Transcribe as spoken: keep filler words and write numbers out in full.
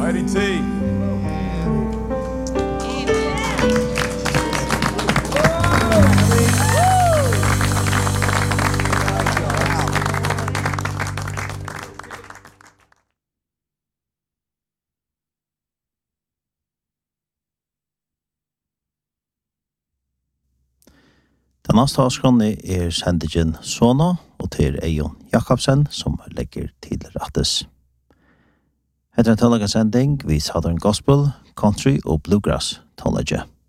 Mighty T. Den neste avskrånne er sendingen Sona, og til Eion Jakobsen, som legger til rettes. Etter en tålaga sending, vi Southern Gospel, Country og Bluegrass tålage.